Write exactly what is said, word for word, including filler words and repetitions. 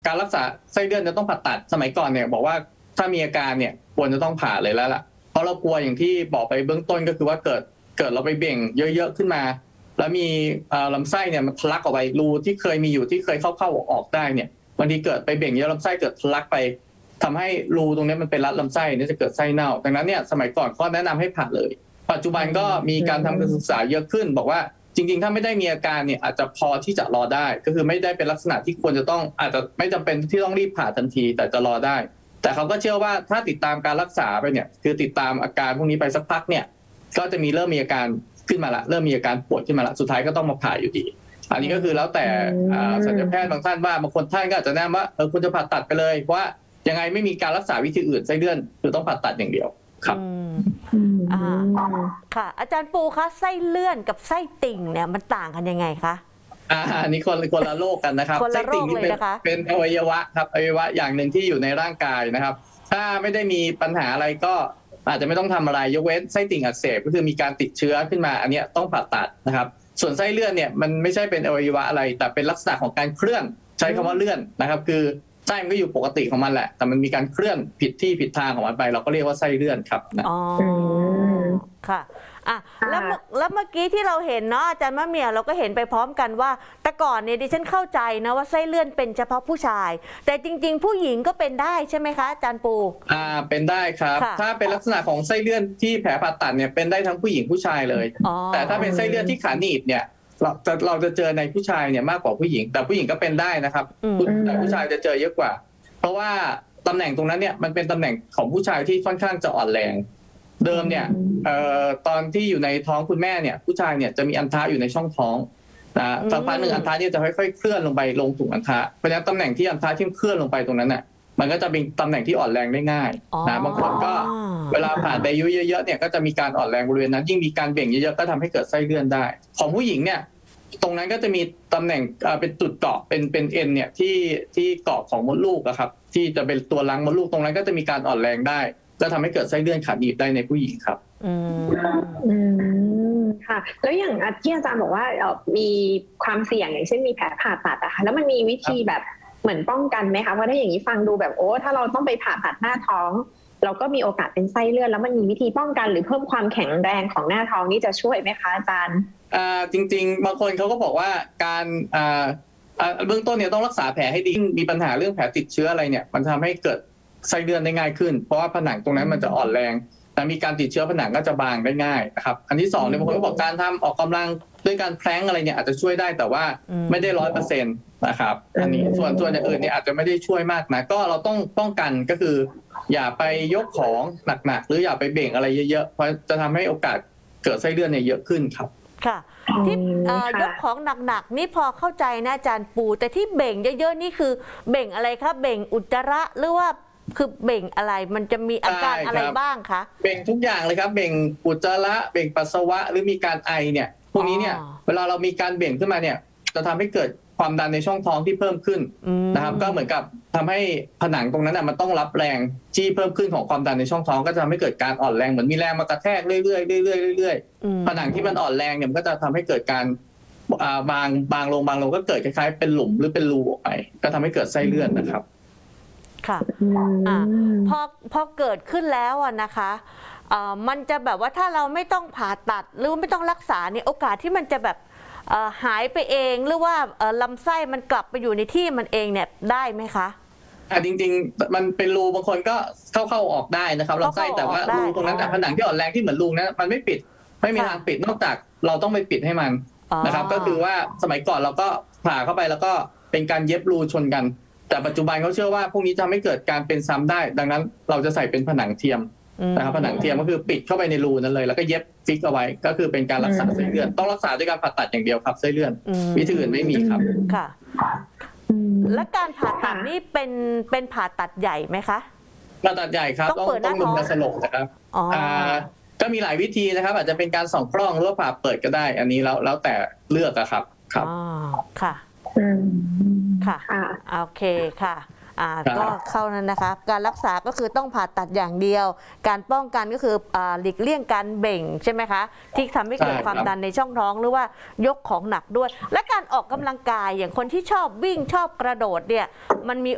การรักษาไส้เลื่อนจะต้องผ่าตัดสมัยก่อนเนี่ยบอกว่าถ้ามีอาการเนี่ยควรจะต้องผ่าเลยแล้วล่ะเพราะเรากลัวอย่างที่บอกไปเบื้องต้นก็คือว่าเกิดเกิดเราไปเบ่งเยอะๆขึ้นมาแล้วมีลำไส้เนี่ยมันทะลักออกไปรูที่เคยมีอยู่ที่เคยเข้าๆออกๆได้เนี่ยบางทีเกิดไปเบ่งเยอะลำไส้เกิดทะลักไปทำให้รูตรงนี้มันเป็นรัดลำไส้เนี่ยจะเกิดไส้เน่าดังนั้นเนี่ยสมัยก่อนก็แนะนำให้ผ่าเลยปัจจุบันก็มีการทำการศึกษาเยอะขึ้นบอกว่าจริงๆถ้าไม่ได้มีอาการเนี่ยอาจจะพอที่จะรอได้ก็คือไม่ได้เป็นลักษณะที่ควรจะต้องอาจจะไม่จำเป็นที่ต้องรีบผ่าทันทีแต่จะรอได้แต่เขาก็เชื่อว่าถ้าติดตามการรักษาไปเนี่ยคือติดตามอาการพวกนี้ไปสักพักเนี่ยก็จะมีเริ่มมีอาการขึ้นมาละเริ่มมีอาการปวดขึ้นมาละสุดท้ายก็ต้องมาผ่าอยู่ดีอันนี้ก็คือแล้วแต่ศัลยแพทย์บางท่านว่าบางคนท่านก็อาจจะแนะนำว่าเออคุณจะผ่าตัดไปเลยเพราะว่ายังไงไม่มีการรักษาวิธีอื่นไส้เลื่อนคือต้องผ่าตัดอย่างเดียวครับอ่าค่ะอาจารย์ปูคะไส้เลื่อนกับไส้ติ่งเนี่ยมันต่างกันยังไงคะอ่าอันนี้คนคนละโรคกันนะครับไส้ติ่งนี่เป็นเป็นอวัยวะครับอวัยวะอย่างหนึ่งที่อยู่ในร่างกายนะครับถ้าไม่ได้มีปัญหาอะไรก็อาจจะไม่ต้องทำอะไรยกเว้นไส้ติ่งอักเสบก็คือมีการติดเชื้อขึ้นมาอันนี้ต้องผ่าตัดนะครับส่วนไส้เลื่อนเนี่ยมันไม่ใช่เป็นอวัยวะอะไรแต่เป็นลักษณะของการเคลื่อนใช้คำว่าเลื่อนนะครับคือไส้มันก็อยู่ปกติของมันแหละแต่มันมีการเคลื่อนผิดที่ผิดทางของมันไปเราก็เรียกว่าไส้เลื่อนครับอ๋อค่ะอ่ะแล้วแล้วเมื่อกี้ที่เราเห็นเนาะอาจารย์มะเมียเราก็เห็นไปพร้อมกันว่าแต่ก่อนเนี่ยดิฉันเข้าใจนะว่าไส้เลื่อนเป็นเฉพาะผู้ชายแต่จริงๆผู้หญิงก็เป็นได้ใช่ไหมคะอาจารย์ปูอ่าเป็นได้ครับถ้าเป็นลักษณะของไส้เลื่อนที่แผลผ่าตัดเนี่ยเป็นได้ทั้งผู้หญิงผู้ชายเลยแต่ถ้าเป็นไส้เลื่อนที่ขาหนีบเนี่ยเราจะเราจะเจอในผู้ชายเนี่ยมากกว่าผู้หญิงแต่ผู้หญิงก็เป็นได้นะครับแต่ผู้ชายจะเจอเยอะกว่าเพราะว่าตำแหน่งตรงนั้นเนี่ยมันเป็นตำแหน่งของผู้ชายที่ค่อนข้างจะอ่อนแรงเดิมเนี่ยเอ่อตอนที่อยู่ในท้องคุณแม่เนี่ยผู้ชายเนี่ยจะมีอันทะอยู่ในช่องท้องนะสักพักหนึ่งอันทะเนี่ยจะค่อยๆเคลื่อนลงไปลงถุงอันทะเพราะฉะนั้นตำแหน่งที่อันทะที่เคลื่อนลงไปตรงนั้นน่ะมันก็จะเป็นตำแหน่งที่อ่อนแรงได้ง่ายนะบางคนก็เวลาผ่านไปอายุเยอะๆเนี่ยก็จะมีการอ่อนแรงบริเวณนั้นยิ่งมีการเบ่งเยอะๆก็ทำให้เกิดไส้เลื่อนได้ของผู้หญิงเนี่ยตรงนั้นก็จะมีตำแหน่งเป็นจุดเกาะเป็นเป็นเอ็นเนี่ยที่ที่เกาะของมดลูกอะครับที่จะเป็นตัวรังมดลูกตรงนั้นก็จะมีการอ่อนแรงได้จะทำให้เกิดไส้เลื่อนขาหนีบได้ในผู้หญิงครับอืมค่ะแล้วอย่างที่อาจารย์บอกว่ามีความเสี่ยงอย่างเช่นมีแผลผ่าตัดอะค่ะแล้วมันมีวิธีแบบเหมือนป้องกันไหมคะเพราะถ้าอย่างนี้ฟังดูแบบโอ้ถ้าเราต้องไปผ่าตัดหน้าท้องเราก็มีโอกาสเป็นไส้เลื่อนแล้วมันมีวิธีป้องกันหรือเพิ่มความแข็งแรงของหน้าท้องนี่จะช่วยไหมคะอาจารย์อ่าจริงๆบางคนเขาก็บอกว่าการอ่าเบื้องต้นเนี่ยต้องรักษาแผลให้ดีมีปัญหาเรื่องแผลติดเชื้ออะไรเนี่ยมันทำให้เกิดไส้เลื่อนได้ง่ายขึ้นเพราะว่าผนังตรงนั้นมันจะอ่อนแรงแต่มีการติดเชื้อผนังก็จะบางได้ง่ายนะครับอันที่สองเนี่ยบางคนก็บอกการทำออกกำลังด้วยการแพลงอะไรเนี่ยอาจจะช่วยได้แต่ว่าไม่ได้ร้อยเปอร์เซ็นต์นะครับอันนี้ส่วนส่วนอย่างอื่นเนี่ยอาจจะไม่ได้ช่วยมากนะก็เราต้องป้องกันก็คืออย่าไปยกของหนักๆหรืออย่าไปเบ่งอะไรเยอะๆเพราะจะทำให้โอกาสเกิดไส้เลื่อนเนี่ยเยอะขึ้นครับค่ะที่ยกของหนักๆนี่พอเข้าใจนะอาจารย์ปูแต่ที่เบ่งเยอะๆนี่คือเบ่งอะไรครับเบ่งอุจจาระหรือว่าคือเบ่งอะไรมันจะมีอาการอะไรบ้างคะเบ่งทุกอย่างเลยครับเบ่งอุจจาระเบ่งปัสสาวะหรือมีการไอเนี่ยพวกนี้เนี่ยเวลาเรามีการเบ่งขึ้นมาเนี่ยจะทำให้เกิดความดันในช่องท้องที่เพิ่มขึ้นนะครับก็เหมือนกับทำให้ผนังตรงนั้นมันต้องรับแรงที่เพิ่มขึ้นของความดันในช่องท้องก็จะทำให้เกิดการอ่อนแรงเหมือนมีแรงมากระแทกเรื่อยๆเรื่อยๆเรื่อยๆผนังที่มันอ่อนแรงเนี่ยมันก็จะทำให้เกิดการบางบางลงบางลงก็เกิดคล้ายๆเป็นหลุมหรือเป็นรูออกไปก็ทำให้เกิดไส้เลื่อนนะครับค่ะอ่าพอพอเกิดขึ้นแล้วอ่ะนะคะมันจะแบบว่าถ้าเราไม่ต้องผ่าตัดหรือไม่ต้องรักษาเนี่ยโอกาสที่มันจะแบบหายไปเองหรือว่าลำไส้มันกลับไปอยู่ในที่มันเองเนี่ยได้ไหมคะอ่าจริงๆมันเป็นรูบางคนก็เข้าเข้าออกได้นะครับลำไส้แต่ว่ารูตรงนั้นผนังที่อ่อนแรงที่เหมือนรูนั้นมันไม่ปิดไม่มีทางปิดนอกจากเราต้องไปปิดให้มันนะครับก็คือว่าสมัยก่อนเราก็ผ่าเข้าไปแล้วก็เป็นการเย็บรูชนกันแต่ปัจจุบันเขาเชื่อว่าพวกนี้จะไม่เกิดการเป็นซ้ำได้ดังนั้นเราจะใส่เป็นผนังเทียมนะครับผนังเทียมก็คือปิดเข้าไปในรูนั้นเลยแล้วก็เย็บฟิกเอาไว้ก็คือเป็นการรักษาไส้เลื่อนต้องรักษาด้วยการผ่าตัดอย่างเดียวครับไส้เลื่อนวิธีอื่นไม่มีครับค่ะและการผ่าตัดนี่เป็นเป็นผ่าตัดใหญ่ไหมคะผ่าตัดใหญ่ครับต้องต้องลุมกระสลกนะครับก็มีหลายวิธีนะครับอาจจะเป็นการส่องกล้องหรือว่าผ่าเปิดก็ได้อันนี้แล้วแล้วแต่เลือกอะครับครับค่ะค่ะโอเคค่ะอ่าก็เข้านั้นนะคะการรักษาก็คือต้องผ่าตัดอย่างเดียวการป้องกันก็คืออ่าหลีกเลี่ยงการเบ่งใช่ไหมคะที่ทำให้เกิดความดันในช่องท้องหรือว่ายกของหนักด้วยและการออกกำลังกายอย่างคนที่ชอบวิ่งชอบกระโดดเนี่ยมันมี